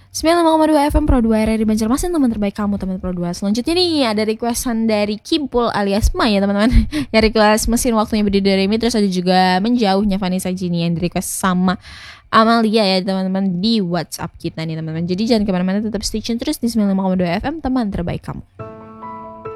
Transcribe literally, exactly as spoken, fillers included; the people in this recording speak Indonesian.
sembilan puluh lima koma dua F M Pro dua R R di Banjarmasin, teman terbaik kamu, teman Pro dua. Selanjutnya nih ada requestan dari Kimpul alias Mai ya teman-teman. Ya request mesin waktunya berdiri dari Mi. Terus ada juga menjauhnya Vanessa Gini yang di request sama Amalia ya teman-teman di WhatsApp kita nih teman-teman. Jadi jangan kemana-mana, tetap stay tune terus di sembilan puluh lima koma dua F M teman terbaik kamu.